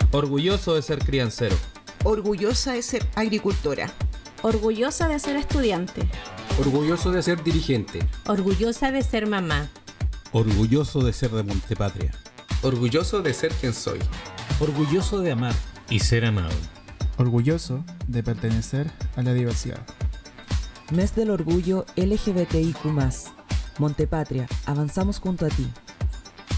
Orgulloso de ser criancero. Orgullosa de ser agricultora. Orgullosa de ser estudiante. Orgulloso de ser dirigente. Orgullosa de ser mamá. Orgulloso de ser de Montepatria. Orgulloso de ser quien soy. Orgulloso de amar y ser amado. Orgulloso de pertenecer a la diversidad. Mes del Orgullo LGBTIQ+. Montepatria, avanzamos junto a ti.